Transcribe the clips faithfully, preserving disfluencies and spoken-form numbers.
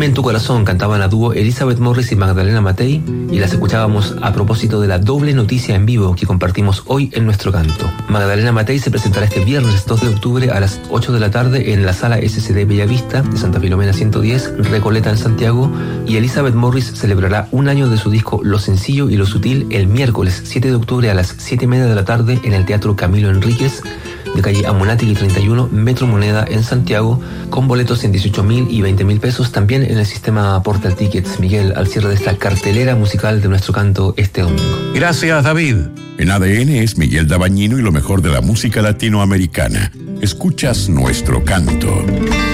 Quédame en tu corazón cantaban a dúo Elizabeth Morris y Magdalena Matei, y las escuchábamos a propósito de la doble noticia en vivo que compartimos hoy en nuestro canto. Magdalena Matei se presentará este viernes dos de octubre a las ocho de la tarde en la sala S C D Bellavista de Santa Filomena ciento diez, Recoleta en Santiago, y Elizabeth Morris celebrará un año de su disco Lo Sencillo y Lo Sutil el miércoles siete de octubre a las siete y media de la tarde en el Teatro Camilo Enríquez de calle Amunátegui treinta y uno, Metro Moneda en Santiago, con boletos en dieciocho mil y veinte mil pesos, también en el sistema Portal Tickets. Miguel, al cierre de esta cartelera musical de nuestro canto este domingo. Gracias, David. En A D N es Miguel Dabañino y lo mejor de la música latinoamericana. Escuchas nuestro canto.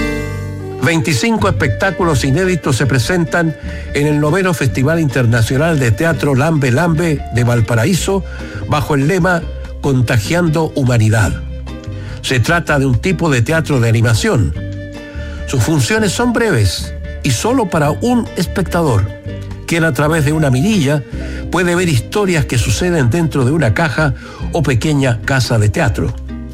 veinticinco espectáculos inéditos se presentan en el noveno Festival Internacional de Teatro Lambe Lambe de Valparaíso bajo el lema Contagiando Humanidad. Se trata de un tipo de teatro de animación. Sus funciones son breves y solo para un espectador, quien a través de una mirilla puede ver historias que suceden dentro de una caja o pequeña casa de teatro.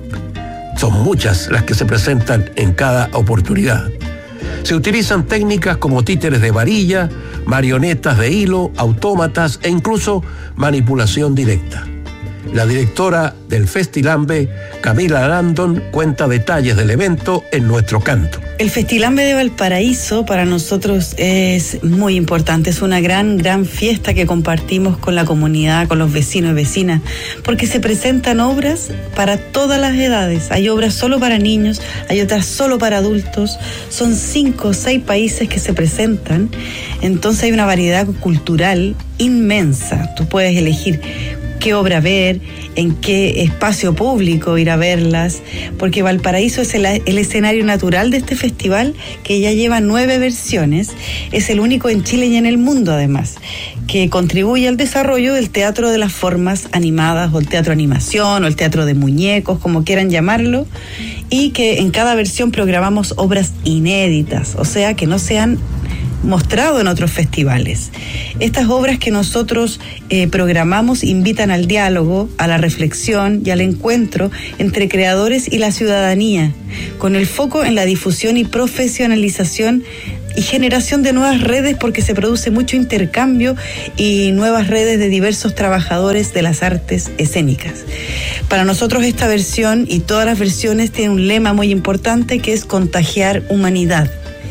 Son muchas las que se presentan en cada oportunidad. Se utilizan técnicas como títeres de varilla, marionetas de hilo, autómatas e incluso manipulación directa. La directora del Festilambe, Camila Landon, cuenta detalles del evento en nuestro canto. El Festilambe de Valparaíso para nosotros es muy importante, es una gran, gran fiesta que compartimos con la comunidad, con los vecinos y vecinas, porque se presentan obras para todas las edades. Hay obras solo para niños, hay otras solo para adultos, son cinco o seis países que se presentan, entonces hay una variedad cultural inmensa. Tú puedes elegir qué obra ver, en qué espacio público ir a verlas, porque Valparaíso es el, el escenario natural de este festival, que ya lleva nueve versiones, es el único en Chile y en el mundo además, que contribuye al desarrollo del teatro de las formas animadas, o el teatro animación, o el teatro de muñecos, como quieran llamarlo, y que en cada versión programamos obras inéditas, o sea, que no sean mostrado en otros festivales. Estas obras que nosotros eh, programamos invitan al diálogo, a la reflexión y al encuentro entre creadores y la ciudadanía, con el foco en la difusión y profesionalización y generación de nuevas redes, porque se produce mucho intercambio y nuevas redes de diversos trabajadores de las artes escénicas. Para nosotros esta versión y todas las versiones tienen un lema muy importante, que es contagiar humanidad.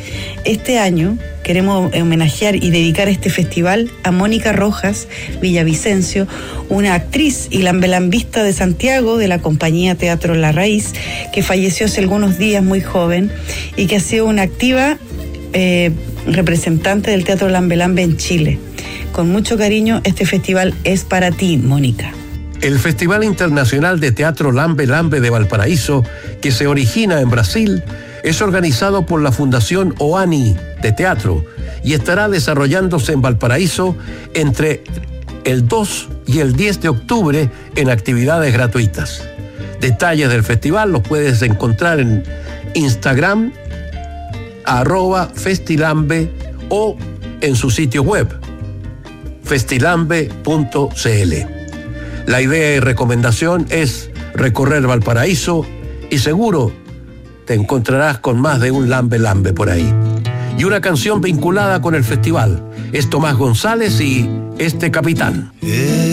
Este año queremos homenajear y dedicar este festival a Mónica Rojas Villavicencio, una actriz y lambelambista de Santiago de la compañía Teatro La Raíz, que falleció hace algunos días muy joven y que ha sido una activa eh, representante del Teatro Lambelambe en Chile. Con mucho cariño, este festival es para ti, Mónica. El Festival Internacional de Teatro Lambe Lambe de Valparaíso, que se origina en Brasil, es organizado por la Fundación OANI de Teatro y estará desarrollándose en Valparaíso entre el dos y el diez de octubre en actividades gratuitas. Detalles del festival los puedes encontrar en Instagram, arroba Festilambe, o en su sitio web, festilambe punto c l. La idea y recomendación es recorrer Valparaíso y seguro te encontrarás con más de un lambe lambe por ahí. Y una canción vinculada con el festival es Tomás González y Este Capitán.